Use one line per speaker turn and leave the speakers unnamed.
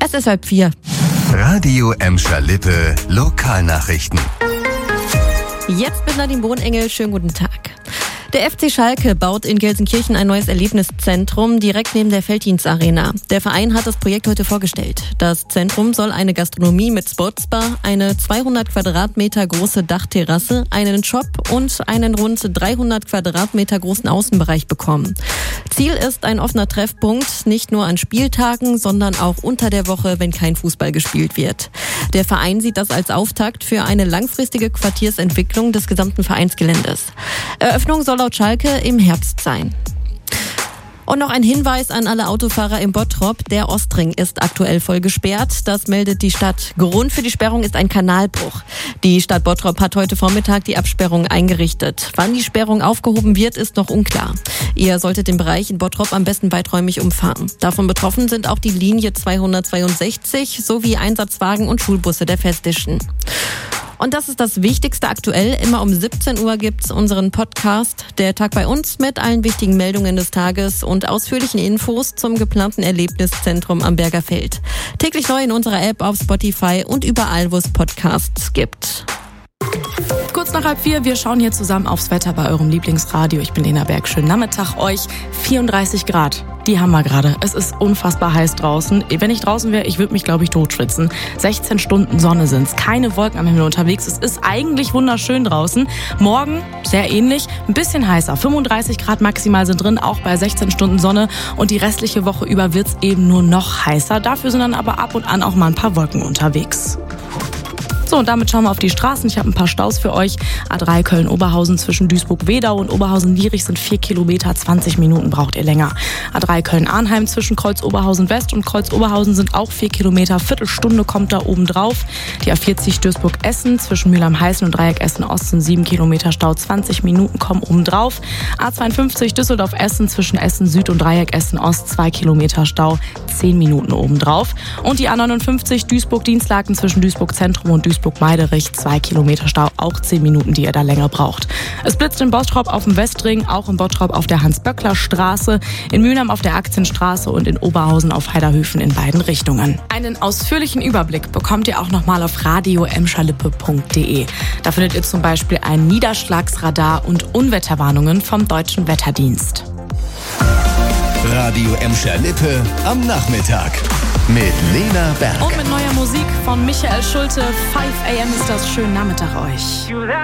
Es ist 3:30.
Radio Emscher-Lippe Lokalnachrichten.
Jetzt mit Nadine Bohnengel. Schönen guten Tag. Der FC Schalke baut in Gelsenkirchen ein neues Erlebniszentrum direkt neben der Felddienst-Arena. Der Verein hat das Projekt heute vorgestellt. Das Zentrum soll eine Gastronomie mit Sportsbar, eine 200 Quadratmeter große Dachterrasse, einen Shop und einen rund 300 Quadratmeter großen Außenbereich bekommen. Ziel ist ein offener Treffpunkt, nicht nur an Spieltagen, sondern auch unter der Woche, wenn kein Fußball gespielt wird. Der Verein sieht das als Auftakt für eine langfristige Quartiersentwicklung des gesamten Vereinsgeländes. Eröffnung soll laut Schalke im Herbst sein. Und noch ein Hinweis an alle Autofahrer im Bottrop. Der Ostring ist aktuell voll gesperrt. Das meldet die Stadt. Grund für die Sperrung ist ein Kanalbruch. Die Stadt Bottrop hat heute Vormittag die Absperrung eingerichtet. Wann die Sperrung aufgehoben wird, ist noch unklar. Ihr solltet den Bereich in Bottrop am besten weiträumig umfahren. Davon betroffen sind auch die Linie 262 sowie Einsatzwagen und Schulbusse der Festischen. Und das ist das Wichtigste aktuell. Immer um 17 Uhr gibt's unseren Podcast Der Tag bei uns mit allen wichtigen Meldungen des Tages und ausführlichen Infos zum geplanten Erlebniszentrum am Berger Feld. Täglich neu in unserer App, auf Spotify und überall, wo es Podcasts gibt.
Kurz nach 3:30, wir schauen hier zusammen aufs Wetter bei eurem Lieblingsradio. Ich bin Lena Berg, schönen Nachmittag euch. 34 Grad, die haben wir gerade. Es ist unfassbar heiß draußen. Wenn ich draußen wäre, ich würde mich, glaube ich, totschwitzen. 16 Stunden Sonne sind's, keine Wolken am Himmel unterwegs. Es ist eigentlich wunderschön draußen. Morgen sehr ähnlich, ein bisschen heißer. 35 Grad maximal sind drin, auch bei 16 Stunden Sonne. Und die restliche Woche über wird's eben nur noch heißer. Dafür sind dann aber ab und an auch mal ein paar Wolken unterwegs. So, und damit schauen wir auf die Straßen. Ich habe ein paar Staus für euch. A3 Köln-Oberhausen zwischen Duisburg-Wedau und Oberhausen-Lierich sind 4 Kilometer, 20 Minuten braucht ihr länger. A3 Köln-Arnheim zwischen Kreuz-Oberhausen-West und Kreuz-Oberhausen sind auch 4 Kilometer, Viertelstunde kommt da oben drauf. Die A40 Duisburg-Essen zwischen Mülheim-Heißen und Dreieck Essen-Ost sind 7 Kilometer Stau, 20 Minuten kommen oben drauf. A52 Düsseldorf-Essen zwischen Essen-Süd und Dreieck Essen-Ost 2 Kilometer Stau, 10 Minuten oben drauf. Und die A59 Duisburg-Dienstlaken zwischen Duisburg-Zentrum und Duisburg-Meiderich, 2 Kilometer Stau, auch 10 Minuten, die ihr da länger braucht. Es blitzt in Bottrop auf dem Westring, auch in Bottrop auf der Hans-Böckler-Straße, in Mülheim auf der Aktienstraße und in Oberhausen auf Heiderhöfen in beiden Richtungen. Einen ausführlichen Überblick bekommt ihr auch nochmal auf radioemscherlippe.de. Da findet ihr zum Beispiel ein Niederschlagsradar und Unwetterwarnungen vom Deutschen Wetterdienst.
Radio Emscher-Lippe am Nachmittag mit Lena Berg.
Und mit neuer Musik von Michael Schulte. 5 AM ist das. Schönen Nachmittag euch.